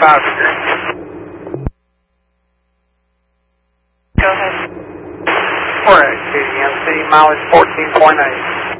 25 degrees. Go ahead. Correct, KDMC, mileage 14.8.